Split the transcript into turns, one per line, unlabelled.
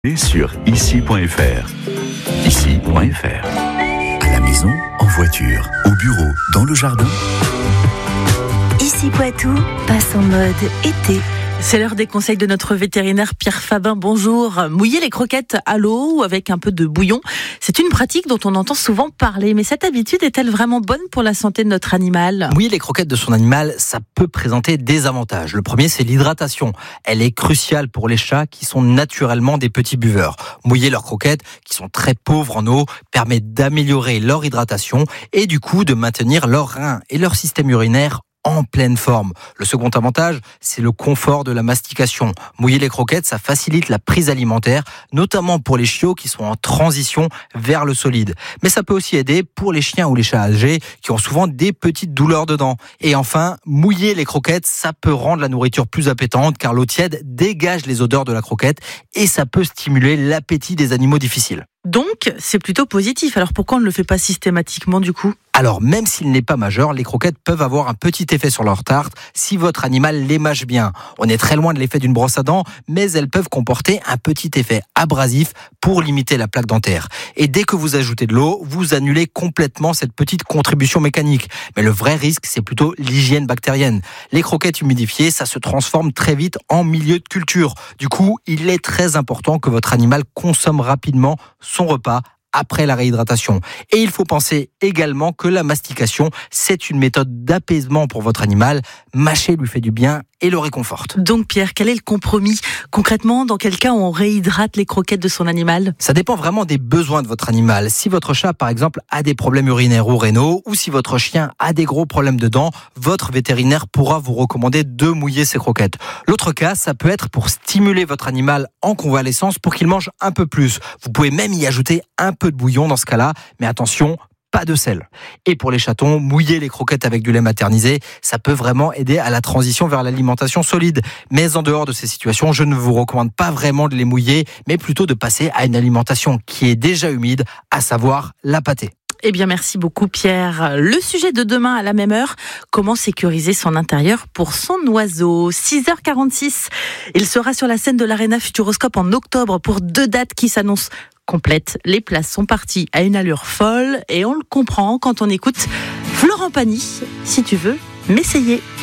Et sur ici.fr. Ici.fr. À la maison, en voiture, au bureau, dans le jardin.
Ici Poitou passe en mode été.
C'est l'heure des conseils de notre vétérinaire Pierre Fabin. Bonjour. Mouiller les croquettes à l'eau ou avec un peu de bouillon, c'est une pratique dont on entend souvent parler. Mais cette habitude est-elle vraiment bonne pour la santé de notre animal ?
Mouiller les croquettes de son animal, ça peut présenter des avantages. Le premier, c'est l'hydratation. Elle est cruciale pour les chats qui sont naturellement des petits buveurs. Mouiller leurs croquettes, qui sont très pauvres en eau, permet d'améliorer leur hydratation et du coup de maintenir leurs reins et leur système urinaire en pleine forme. Le second avantage, c'est le confort de la mastication. Mouiller les croquettes, ça facilite la prise alimentaire, notamment pour les chiots qui sont en transition vers le solide. Mais ça peut aussi aider pour les chiens ou les chats âgés qui ont souvent des petites douleurs dedans. Et enfin, mouiller les croquettes, ça peut rendre la nourriture plus appétante car l'eau tiède dégage les odeurs de la croquette et ça peut stimuler l'appétit des animaux difficiles.
Donc, c'est plutôt positif. Alors pourquoi on ne le fait pas systématiquement du coup ?
Alors, même s'il n'est pas majeur, les croquettes peuvent avoir un petit effet sur leur tarte si votre animal les mâche bien. On est très loin de l'effet d'une brosse à dents, mais elles peuvent comporter un petit effet abrasif pour limiter la plaque dentaire. Et dès que vous ajoutez de l'eau, vous annulez complètement cette petite contribution mécanique. Mais le vrai risque, c'est plutôt l'hygiène bactérienne. Les croquettes humidifiées, ça se transforme très vite en milieu de culture. Du coup, il est très important que votre animal consomme rapidement son repas après la réhydratation. Et il faut penser également que la mastication, c'est une méthode d'apaisement pour votre animal. Mâcher lui fait du bien et le réconforte.
Donc Pierre, quel est le compromis ? Concrètement, dans quel cas on réhydrate les croquettes de son animal ?
Ça dépend vraiment des besoins de votre animal. Si votre chat, par exemple, a des problèmes urinaires ou rénaux, ou si votre chien a des gros problèmes de dents, votre vétérinaire pourra vous recommander de mouiller ses croquettes. L'autre cas, ça peut être pour stimuler votre animal en convalescence pour qu'il mange un peu plus. Vous pouvez même y ajouter un peu de bouillon dans ce cas-là, mais attention, pas de sel. Et pour les chatons, mouiller les croquettes avec du lait maternisé, ça peut vraiment aider à la transition vers l'alimentation solide. Mais en dehors de ces situations, je ne vous recommande pas vraiment de les mouiller, mais plutôt de passer à une alimentation qui est déjà humide, à savoir la pâtée.
Eh bien, merci beaucoup Pierre. Le sujet de demain à la même heure, comment sécuriser son intérieur pour son oiseau. 6h46, il sera sur la scène de l'Arena Futuroscope en octobre pour 2 dates qui s'annoncent complètes. Les places sont parties à une allure folle et on le comprend quand on écoute Florent Pagny, si tu veux m'essayer.